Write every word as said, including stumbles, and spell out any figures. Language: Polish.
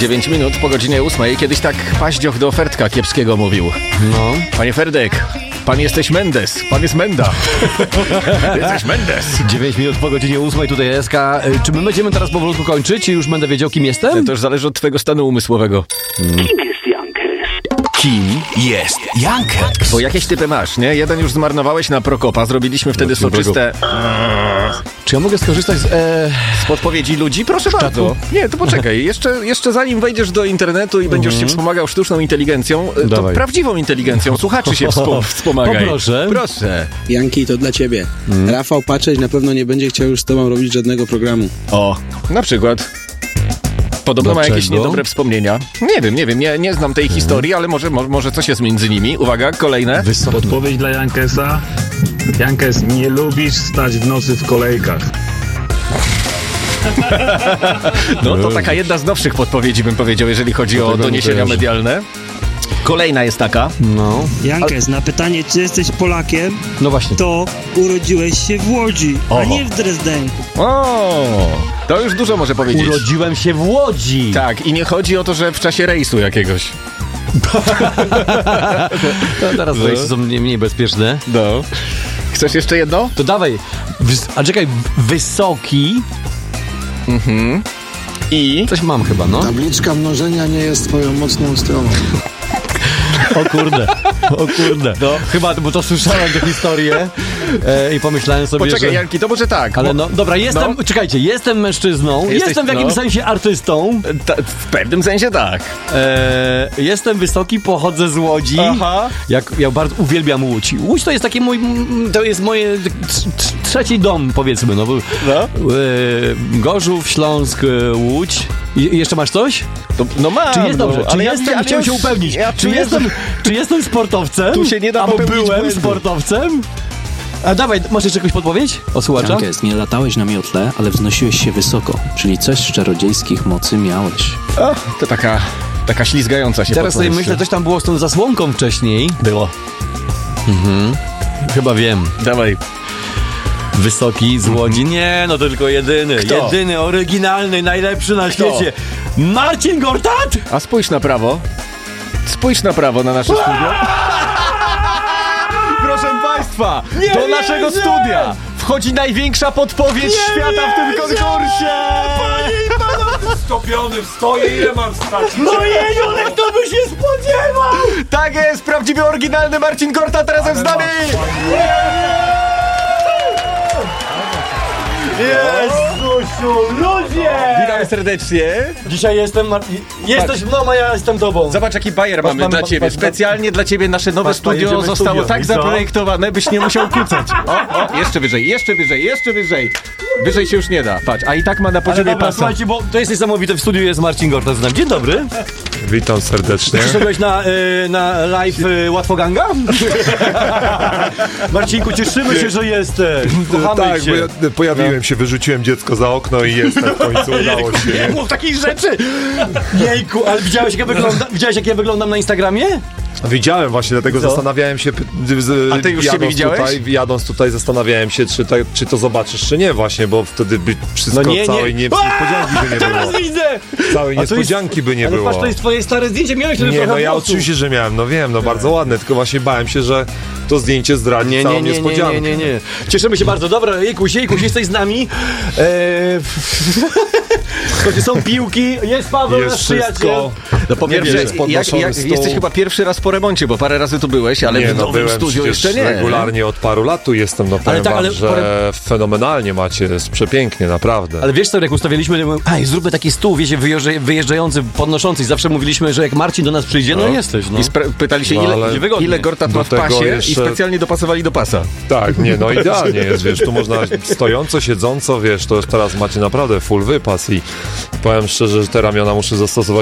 dziewięć minut po godzinie ósmej. Kiedyś tak Paździoch do Ferdka Kiepskiego mówił. No. Panie Ferdek, pan jesteś Mendes, pan jest Menda. Jesteś Mendes. dziewięć minut po godzinie ósmej, tutaj S K. Czy my będziemy teraz powolutku kończyć, czy już będę wiedział, kim jestem? To już zależy od twojego stanu umysłowego. Kim jest Jankes? Kim jest Jankes? Bo jakieś typy masz, nie? Jeden już zmarnowałeś na Prokopa, zrobiliśmy wtedy soczyste... Czy ja mogę skorzystać z... E... Z podpowiedzi ludzi? Proszę bardzo. Nie, to poczekaj. Jeszcze, jeszcze zanim wejdziesz do internetu i będziesz się wspomagał sztuczną inteligencją, to Dawaj. prawdziwą inteligencją słuchaczy się wspom- wspomagaj. Poproszę. Proszę. Janki, to dla ciebie. Mm. Rafał Paczeć na pewno nie będzie chciał już z tobą robić żadnego programu. O, na przykład. Podobno ma Dlaczego? jakieś niedobre wspomnienia. Nie wiem, nie wiem, nie, nie znam tej historii, ale może, może, może coś jest między nimi. Uwaga, kolejne. Wysoki. Podpowiedź dla Jankesa. Jankes, nie lubisz stać w nocy w kolejkach. No to taka jedna z nowszych podpowiedzi, bym powiedział, jeżeli chodzi o tego nie doniesienia kojarzę. medialne. Kolejna jest taka. No. Jankes, na pytanie, czy jesteś Polakiem, No właśnie. to urodziłeś się w Łodzi, O. a nie w Drezdenku. O, to już dużo może powiedzieć. Urodziłem się w Łodzi. Tak, i nie chodzi o to, że w czasie rejsu jakiegoś. To teraz No. wejście są mniej, mniej bezpieczne. No. Chcesz jeszcze jedno? To dawaj. Wys- a czekaj, wysoki. I... Coś mam chyba, no. Tabliczka mnożenia nie jest twoją mocną stroną. O kurde, o kurde. No, chyba, bo to słyszałem tę historię e, i pomyślałem sobie, Poczekaj, że... Janki, to może tak. Ale bo- no, dobra, jestem, No. czekajcie, jestem mężczyzną, Jesteś- jestem w jakimś no. sensie artystą, Ta, w pewnym sensie tak. e, jestem wysoki, pochodzę z Łodzi, Aha. jak, ja bardzo uwielbiam Łódź. Łódź to jest taki mój, to jest moje tr- tr- trzeci dom, powiedzmy, no. Bo, No. e, Gorzów, Śląsk, e, Łódź. I, i jeszcze masz coś? To, no mam. Czy jest no, dobrze? Czy ale ja- jestem, ale chciałem już- się upewnić, Ja czy, czuję, jestem, że- czy jestem sportowcem? Tu się nie da Albo popełnić byłem błędu. sportowcem? A dawaj, masz jeszcze jakąś podpowiedź? O słuchacza? Jankes, nie latałeś na miotle, ale wznosiłeś się wysoko, czyli coś z czarodziejskich mocy miałeś. O, to taka, taka ślizgająca się Teraz sobie podpowiedź. myślę, coś tam było z tą zasłonką wcześniej. Było. Chyba wiem. Dawaj. Wysoki z Łodzi. Nie, no to tylko jedyny. Kto? Jedyny, oryginalny, najlepszy na świecie. Marcin Gortat! A spójrz na prawo. Spójrz na prawo na nasze studio. Proszę Państwa, Nie do naszego wierzę! studia wchodzi największa podpowiedź świata w tym konkursie. Stopiony w stoję, ile mam stać? No jeju, kto by się spodziewał! Tak jest, prawdziwy, oryginalny Marcin Gortat razem z nami. Jezusiu, ludzie! Witamy serdecznie. Dzisiaj jestem... Mar- jesteś mną, a ja jestem tobą. Zobacz, jaki bajer Patrz, mamy mamy- dla patrz, ciebie. patrz, Specjalnie dla ciebie nasze nowe Patrz, studio jedziemy zostało studio. tak I co? zaprojektowane, byś nie musiał kucać. O, o, jeszcze wyżej, jeszcze wyżej, jeszcze wyżej. Wyżej się już nie da. Patrz, a i tak ma na Ale poziomie dobra, pasa. słuchajcie, bo to jest niesamowite. W studiu jest Marcin Gortat z nami. Dzień dobry. Witam serdecznie. Przyszedłeś na, y, na live y, Łatwoganga? Marcinku, cieszymy się, że jesteś. Kochamy Tak, cię. bo ja pojawiłem się, wyrzuciłem dziecko za okno i jestem w końcu, udało się. Nie mów takich rzeczy! Jejku, ale widziałeś jak, ja wygląda, widziałeś, jak ja wyglądam na Instagramie? Widziałem właśnie, dlatego Co? zastanawiałem się, p- z, A ty już siebie jadąc widziałeś? Tutaj, jadąc tutaj zastanawiałem się, czy, ta, czy to zobaczysz, czy nie właśnie, bo wtedy by wszystko, No nie, nie. całej nie, niespodzianki by nie Teraz było. widzę! Całej A to jest- niespodzianki by nie ale było. patrz, to jest twoje stare zdjęcie, miałeś wtedy Nie, trochę no ja włosów. oczywiście, że miałem, no wiem, no bardzo ładne, tylko właśnie bałem się, że to zdjęcie zdradzi Nie, całą nie, nie, nie, niespodziankę. nie, nie, nie. Cieszymy się bardzo. Dobra, Jejkuś, Jejkuś, jesteś z nami. Eee, Słuchajcie, są piłki, jest Paweł, Jest nasz przyjaciel. wszystko. No po pierwsze, jest jak, podnoszony jak, stół. jesteś chyba pierwszy raz po remoncie, bo parę razy tu byłeś, ale Nie, w no nowym byłem studiu przecież jeszcze nie. regularnie od paru lat tu jestem, no powiem tak, wam, ale że parę- fenomenalnie macie, jest przepięknie, naprawdę. Ale wiesz co, jak ustawiliśmy, aj, zróbmy taki stół, wiecie, wyjeżdża- wyjeżdżający, podnoszący. Zawsze mówiliśmy, że jak Marcin do nas przyjdzie, no, No. jesteś, no. I spra- pytali się, No, ile, ale wygodnie. ile Gortat do ma w tego pasie jeszcze- i specjalnie dopasowali do pasa. Tak, nie, no idealnie jest, wiesz, tu można stojąco, siedząco, wiesz, to jest teraz macie naprawdę full wypas i powiem szczerze, że te ramiona muszę zastosować